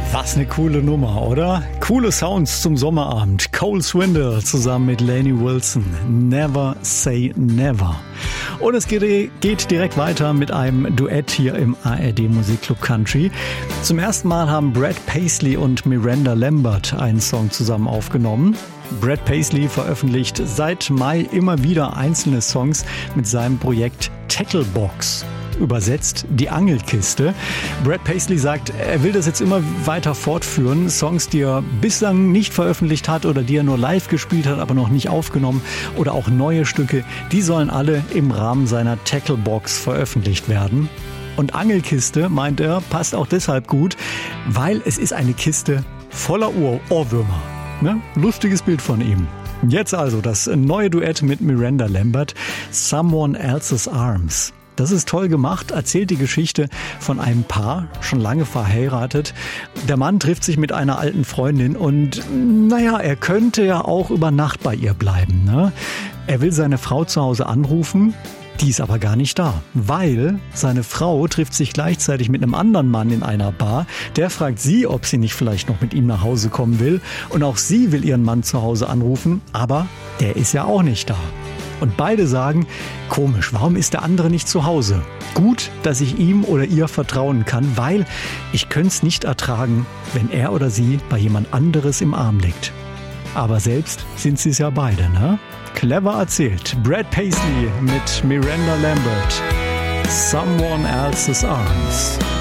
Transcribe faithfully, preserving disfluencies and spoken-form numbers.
Was eine coole Nummer, oder? Coole Sounds zum Sommerabend. Cole Swindell zusammen mit Lainey Wilson. Never Say Never. Und es geht direkt weiter mit einem Duett hier im A R D Musikclub Country. Zum ersten Mal haben Brad Paisley und Miranda Lambert einen Song zusammen aufgenommen. Brad Paisley veröffentlicht seit Mai immer wieder einzelne Songs mit seinem Projekt Tacklebox. Übersetzt die Angelkiste. Brad Paisley sagt, er will das jetzt immer weiter fortführen. Songs, die er bislang nicht veröffentlicht hat oder die er nur live gespielt hat, aber noch nicht aufgenommen, oder auch neue Stücke, die sollen alle im Rahmen seiner Tacklebox veröffentlicht werden. Und Angelkiste, meint er, passt auch deshalb gut, weil es ist eine Kiste voller Ohr- Ohrwürmer. Ne? Lustiges Bild von ihm. Jetzt also das neue Duett mit Miranda Lambert, Someone Else's Arms. Das ist toll gemacht, erzählt die Geschichte von einem Paar, schon lange verheiratet. Der Mann trifft sich mit einer alten Freundin und naja, er könnte ja auch über Nacht bei ihr bleiben. Ne? Er will seine Frau zu Hause anrufen, die ist aber gar nicht da, weil seine Frau trifft sich gleichzeitig mit einem anderen Mann in einer Bar. Der fragt sie, ob sie nicht vielleicht noch mit ihm nach Hause kommen will. Und auch sie will ihren Mann zu Hause anrufen, aber der ist ja auch nicht da. Und beide sagen, komisch, warum ist der andere nicht zu Hause? Gut, dass ich ihm oder ihr vertrauen kann, weil ich könnte es nicht ertragen, wenn er oder sie bei jemand anderes im Arm liegt. Aber selbst sind sie es ja beide, ne? Clever erzählt. Brad Paisley mit Miranda Lambert. Someone Else's Arms.